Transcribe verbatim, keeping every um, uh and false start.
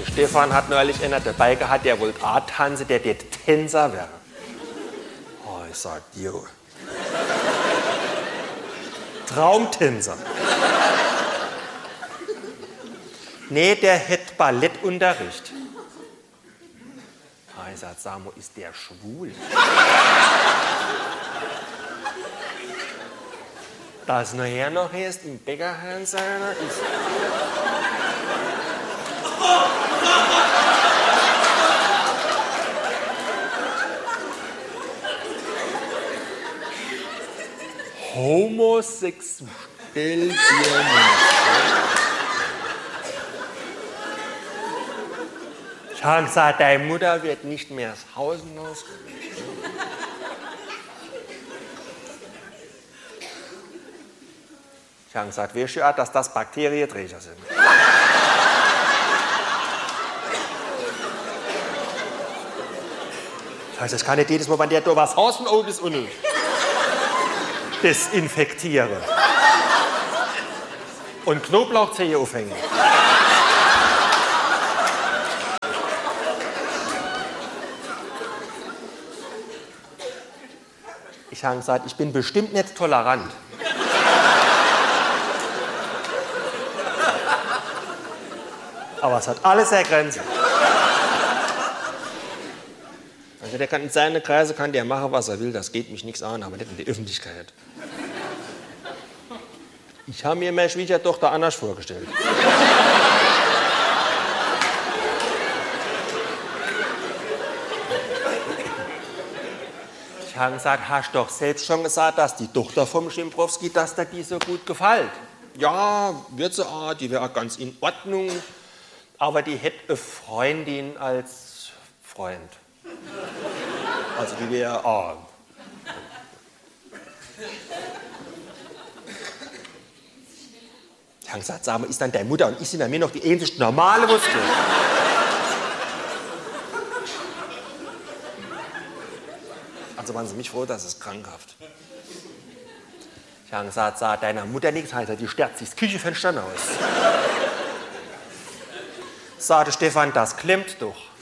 Der Stefan hat neulich einer dabei gehabt, der wollte auch tanzen, der der Tänzer wäre. Oh, ich sag dir. Traumtänzer. Nee, der hätte Ballettunterricht. Ah, ich sag, Samo, ist der schwul? Das nachher noch erst im Bäckerhahn seiner ist. Homosexuell dir nicht. Ich habe gesagt, deine Mutter wird nicht mehr das Haus los. Ich habe gesagt, wir schauen, dass das Bakterienträger sind. Das heißt, ich kann nicht jedes Mal, wenn der da was Haus von oben bis unten desinfektiere. Und Knoblauchzehe aufhängen. Ich habe gesagt, ich bin bestimmt nicht tolerant. Aber es hat alles seine Grenzen. Also der kann in seinen Kreise kann der machen, was er will, das geht mich nichts an, aber nicht in die Öffentlichkeit. Ich habe mir meine Schwiegertochter anders vorgestellt. Ich habe gesagt, hast doch selbst schon gesagt, dass die Tochter vom Schimbrowski, dass dir die so gut gefällt. Ja, wird sie auch, die wäre auch ganz in Ordnung. Aber die hätte eine Freundin als Freund. Also die wäre auch. Ich habe gesagt, sag mal, ist dann deine Mutter und ich sind bei mir noch die ähnlich normale Muskeln. Also waren sie mich froh, dass es krankhaft. Ich habe gesagt, sag deiner Mutter nichts, heißt die sterbt sich das Küchenfenster aus. Sagte Stefan, das klemmt doch.